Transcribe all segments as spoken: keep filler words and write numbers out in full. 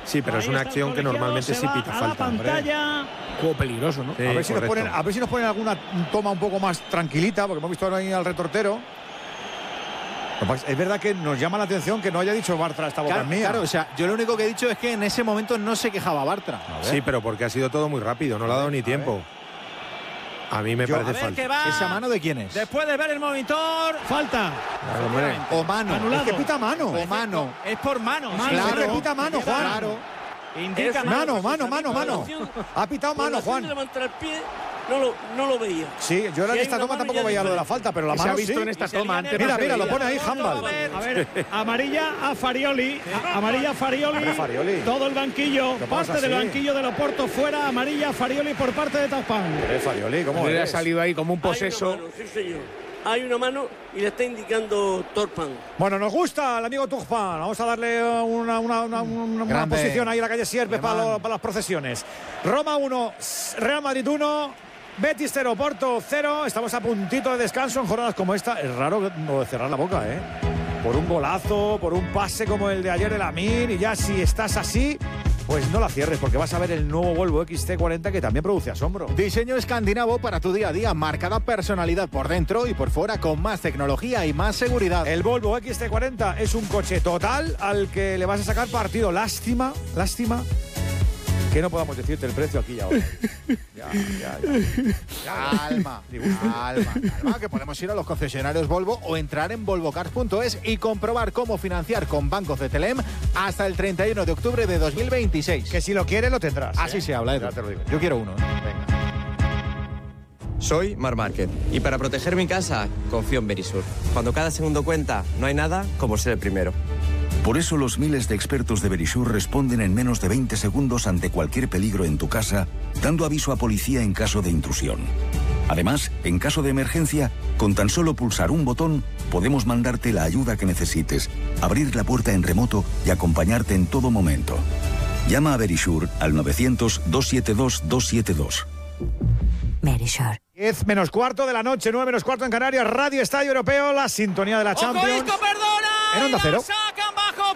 Sí, pero Ahí es una está el acción que colegiado, normalmente se sí va pita a la falta. pantalla. Juego peligroso, ¿no? Sí, a, ver si nos correcto. ponen, a ver si nos ponen alguna toma un poco más tranquilita, porque hemos visto ahora ahí al retortero. Es verdad que nos llama la atención que no haya dicho Bartra esta boca Claro, mía. claro, o sea, yo lo único que he dicho es que en ese momento no se quejaba Bartra. Sí, pero porque ha sido todo muy rápido, no le ha dado ni tiempo. A mí me Yo- parece A ver falta. qué va. ¿Esa mano de quién es? Después de ver el monitor. Falta. Hombre, O mano. Anulado. Es que pita mano. O mano. Es por mano. Mano, sí. es que pita mano, Juan. Claro. Indica Mano, mano. mano, mano, mano. Ha pitado Por la mano, acción Juan. de levantar el pie, no lo, no lo veía. Sí, yo en Si hay esta una toma mano tampoco ya veía lo de la diferente. falta, pero la Se ha mano visto sí. en esta Y se toma le antes. viene Mira, no se mira, lo veía. pone ahí A Handball. ver, a ver, amarilla a Farioli. A- Amarilla a Farioli. Hombre, Farioli. Todo el banquillo. ¿Qué pasa Parte del así? banquillo del Oporto fuera. Amarilla a Farioli por parte de Tazpán. Eh, Farioli, ¿cómo Le ha eres? salido ahí como un Hay una poseso. mano, sí, señor. Hay una mano y le está indicando Torpan. Bueno, nos gusta el amigo Tuzpan. Vamos a darle una, una, una, una- una Grande. posición ahí a la calle Sierpes para, Alemán. lo- para las procesiones. Roma uno, Real Madrid uno, Betis cero, Porto cero. Estamos a puntito de descanso en jornadas como esta. Es raro no cerrar la boca, ¿eh? Por un golazo, por un pase como el de ayer de Lamine. Y ya si estás así, pues no la cierres, porque vas a ver el nuevo Volvo X C cuarenta que también produce asombro. Diseño escandinavo para tu día a día, marcada personalidad por dentro y por fuera con más tecnología y más seguridad. El Volvo X C cuarenta es un coche total al que le vas a sacar partido. Lástima, lástima que no podamos decirte el precio aquí y ahora. Ya, ya, ya. Calma, calma, calma, que podemos ir a los concesionarios Volvo o entrar en volvocars punto es y comprobar cómo financiar con bancos de Telem hasta el treinta y uno de octubre de dos mil veintiséis. Que si lo quieres lo tendrás. Así ¿eh? se habla, Edu. Ya te lo digo. Yo quiero uno. ¿eh? Venga. Soy Mar Márquez y para proteger mi casa confío en Verisur. Cuando cada segundo cuenta, no hay nada como ser el primero. Por eso los miles de expertos de Verisur responden en menos de veinte segundos ante cualquier peligro en tu casa, dando aviso a policía en caso de intrusión. Además, en caso de emergencia, con tan solo pulsar un botón, podemos mandarte la ayuda que necesites, abrir la puerta en remoto y acompañarte en todo momento. Llama a Verisur al novecientos, doscientos setenta y dos, doscientos setenta y dos. Verisur. diez menos cuarto de la noche, nueve menos cuarto en Canarias, Radio Estadio Europeo, la sintonía de la Champions. Ojo, Isco, perdona. En Onda y Cero. la sacan bajo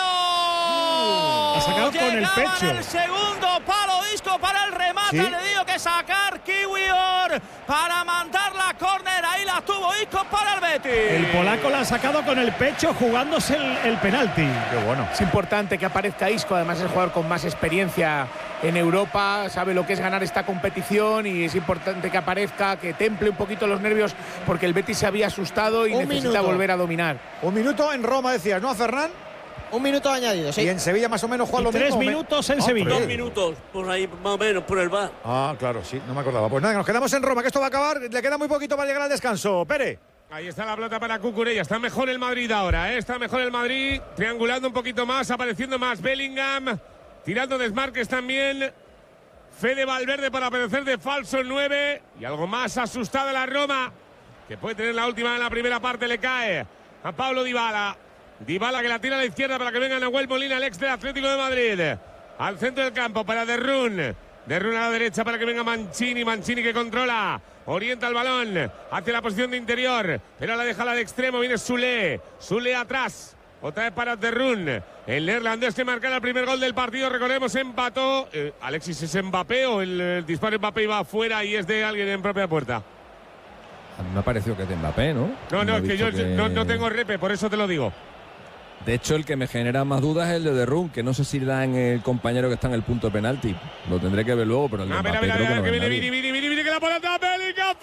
palo. Ha sacado con el Llegaba pecho. en el segundo palo, Isco para el remate. ¿Sí? Le dio que sacar Kiwior para mandar la córner. Ahí la tuvo Isco para el Betis. El polaco la ha sacado con el pecho jugándose el, el penalti. Qué bueno. Es importante que aparezca Isco, además es el jugador con más experiencia en Europa, sabe lo que es ganar esta competición y es importante que aparezca, que temple un poquito los nervios porque el Betis se había asustado y Un necesita minuto. volver a dominar. Un minuto en Roma, decías, ¿no, Fernán? Un minuto añadido, sí. Y en Sevilla más o menos Juan Y lo tres mismo. minutos en Ah, Sevilla. hombre. Dos minutos, por ahí, más o menos, por el bar. Ah, claro, sí, no me acordaba. Pues nada, nos quedamos en Roma, que esto va a acabar. Le queda muy poquito para llegar al descanso. Pere. Ahí está la pelota para Cucurella. Está mejor el Madrid ahora, ¿eh? Está mejor el Madrid. Triangulando un poquito más, apareciendo más Bellingham. Tirando desmarques también. Fede Valverde para aparecer de falso nueve. Y algo más asustada la Roma, que puede tener la última en la primera parte. Le cae a Pablo Dybala. Dybala que la tira a la izquierda para que venga Nahuel Molina, el ex del Atlético de Madrid. Al centro del campo para De Roon. De Roon a la derecha para que venga Mancini. Mancini que controla. Orienta el balón hacia la posición de interior. Pero la deja la de extremo. Viene Sule. Sule atrás. Otra vez para De Roon. El neerlandés que marcará el primer gol del partido. Recordemos, empató. Eh, Alexis, ¿es Mbappé o el, el disparo de Mbappé iba afuera y es de alguien en propia puerta? A mí me ha parecido que es de Mbappé, ¿no? No, no, Me ha es que dicho yo No, no tengo repe, por eso te lo digo. De hecho, el que me genera más dudas es el de De Roon, que no sé si le dan el compañero que está en el punto de penalti. Lo tendré que ver luego, pero el de A ver, a Mbappé ver, a creo ver, que no que es viene nadie. Vini, Vini, Vini, Vini, que la pelota Bellingham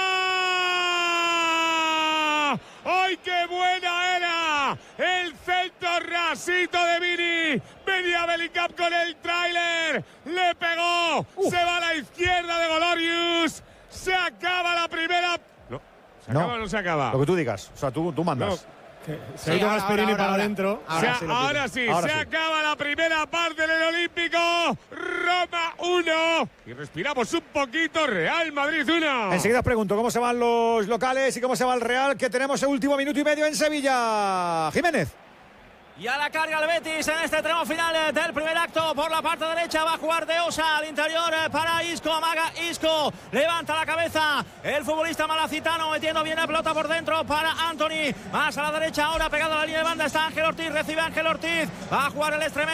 fuera. ¡Ay, qué buena era! El centro rasito de Vini. Venía Bellingham con el tráiler. Le pegó. Uf. Se va a la izquierda de Golorius. Se acaba la primera. No. ¿Se No. acaba o no se acaba? Lo que tú digas. O sea, tú, tú mandas. Se ha ido Gasperini para adentro. O sea, ahora sí, Ahora se sí. acaba la primera parte del Olímpico. Roma uno. Y respiramos un poquito. Real Madrid uno. Enseguida os pregunto cómo se van los locales y cómo se va el Real, que tenemos el último minuto y medio en Sevilla. Jiménez. Y a la carga el Betis en este tramo final del primer acto. Por la parte derecha va a jugar De Osa al interior para Isco. Amaga Isco. Levanta la cabeza el futbolista malacitano, metiendo bien la pelota por dentro para Anthony. Más a la derecha ahora, pegado a la línea de banda, está Ángel Ortiz. Recibe Ángel Ortiz. Va a jugar el extremo.